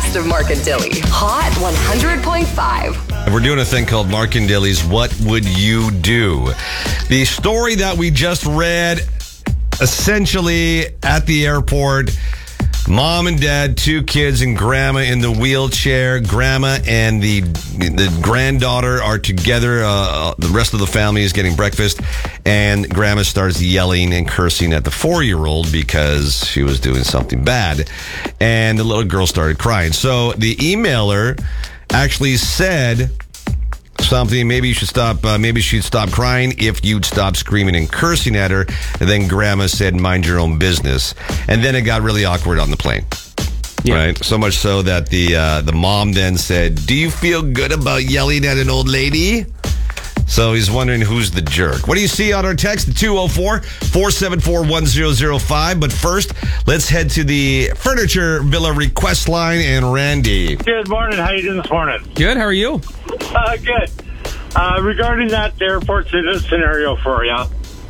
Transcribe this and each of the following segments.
best of Mark and Dilly. Hot 100.5. We're doing a thing called Mark and Dilly's What Would You Do? The story that we just read, essentially at the airport, mom and dad, 2 kids, and grandma in the wheelchair. Grandma and the granddaughter are together. The rest of the family is getting breakfast. And grandma starts yelling and cursing at the 4-year-old because she was doing something bad. And the little girl started crying. So the emailer actually said something, maybe you should stop, maybe she'd stop crying if you'd stop screaming and cursing at her. And then grandma said, mind your own business. And then it got really awkward on the plane. Yeah. Right? So much so that the mom then said, do you feel good about yelling at an old lady? So he's wondering who's the jerk. What do you see on our text? 204-474-1005. But first, let's head to the Furniture Villa request line and Randy. Good morning. How you doing this morning? Good. How are you? Good. Regarding that airport scenario for you,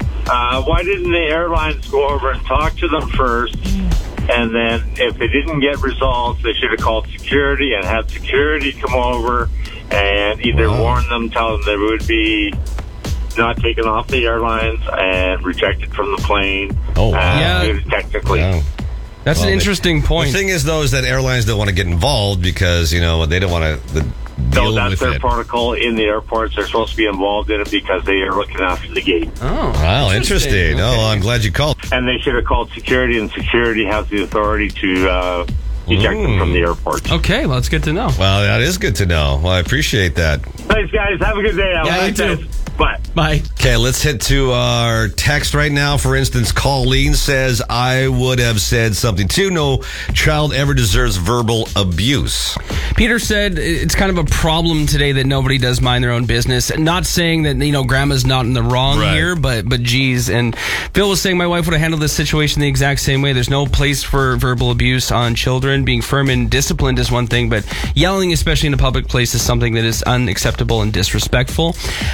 why didn't the airlines go over and talk to them first? And then if they didn't get resolved, they should have called security and had security come over and either warn them, tell them they would be not taken off the airlines and rejected from the plane. Oh, wow. Yeah. Technically. Wow. That's an interesting point. The thing is, though, is that airlines don't want to get involved because, you know, they don't want to deal that's with their it. protocol in the airports. They're supposed to be involved in it because they are looking after the gate. Oh, wow, interesting. Okay. Oh, I'm glad you called. And they should have called security, and security has the authority to eject them from the airport. Okay, well, it's good to know. Well, that is good to know. Well, I appreciate that. Thanks, guys. Have a good day. Yeah, you too. Bye. Bye. Okay, let's hit to our text right now. For instance, Colleen says, I would have said something too. No child ever deserves verbal abuse. Peter said it's kind of a problem today that nobody does mind their own business. Not saying that, you know, grandma's not in the wrong here, but geez. And Phil was saying my wife would have handled this situation the exact same way. There's no place for verbal abuse on children. Being firm and disciplined is one thing, but yelling, especially in a public place, is something that is unacceptable and disrespectful.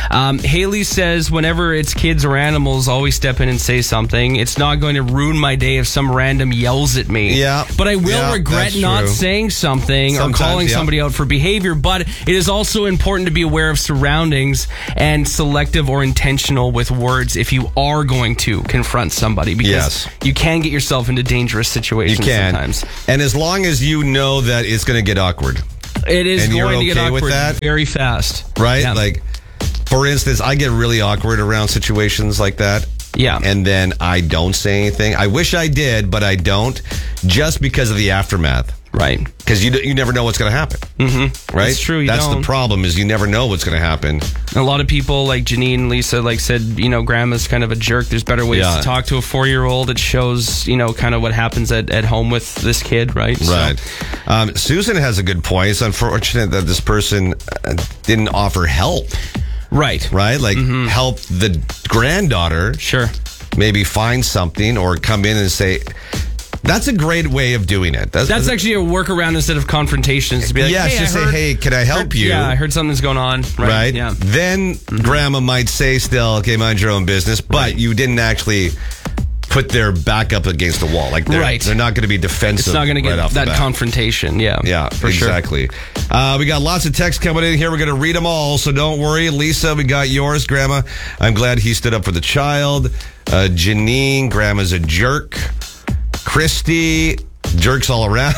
Haley says whenever it's kids or animals, always step in and say something. It's not going to ruin my day if some random yells at me. Yeah. But I will regret not saying something or calling somebody out for behavior. But it is also important to be aware of surroundings and selective or intentional with words if you are going to confront somebody. Because you can get yourself into dangerous situations sometimes. And as long as you know that it's going to get awkward. It is going to get awkward with that? very fast. Right? Yeah. Like, for instance, I get really awkward around situations like that. Yeah. And then I don't say anything. I wish I did, but I don't, just because of the aftermath. Right. Because you never know what's going to happen. Mm-hmm. Right? That's true. That's the problem, is you never know what's going to happen. A lot of people, like Janine and Lisa, said, you know, grandma's kind of a jerk. There's better ways to talk to a 4-year-old. It shows, you know, kind of what happens at home with this kid, right? Right. So. Susan has a good point. It's unfortunate that this person didn't offer help. Right. Right? Like, help the granddaughter. Sure. Maybe find something or come in and say... That's a great way of doing it. That's actually a workaround instead of confrontations. To be like, hey, can I help you? Yeah, I heard something's going on. Right? Yeah. Then grandma might say still, okay, mind your own business, but you didn't actually put their back up against the wall. Like they're not going to be defensive. It's not going to get that confrontation. Yeah. Yeah, for exactly. Sure. We got lots of texts coming in here. We're going to read them all, so don't worry. Lisa, we got yours. Grandma, I'm glad he stood up for the child. Janine, grandma's a jerk. Christy, jerks all around.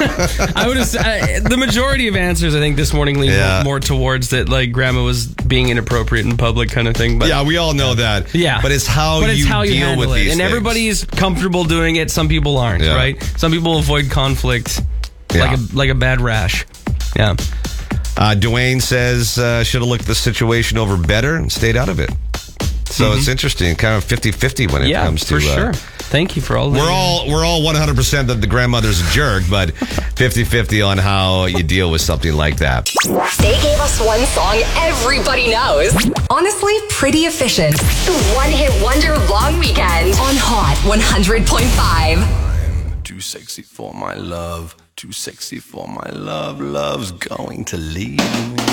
I would have the majority of answers, I think, this morning lean more towards that, like, grandma was being inappropriate in public kind of thing. But yeah, we all know that. Yeah. But it's how you deal with these things. And everybody's comfortable doing it. Some people aren't, right? Some people avoid conflict like a bad rash. Yeah. Dwayne says, should have looked the situation over better and stayed out of it. So it's interesting, kind of 50-50 when it comes to... for sure. Thank you for all that. We're all 100% that the grandmother's a jerk, but 50-50 on how you deal with something like that. They gave us one song everybody knows. Honestly, pretty efficient. The one-hit wonder long weekend on Hot 100.5. I'm too sexy for my love. Too sexy for my love. Love's going to leave me.